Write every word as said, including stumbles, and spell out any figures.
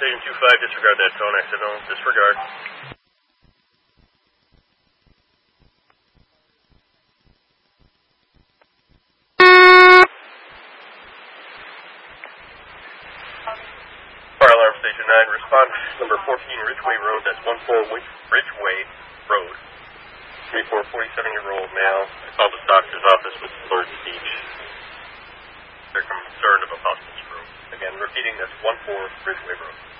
Station two five, disregard that phone, accidental disregard. Fire alarm station nine, respond number fourteen Ridgeway Road, that's one four Ridgeway Road. twenty-four, forty-seven-year-old male. I called the doctor's office with slurred speech. They're concerned of a possible stroke. Again, repeating, that's one four Ridgeway Road.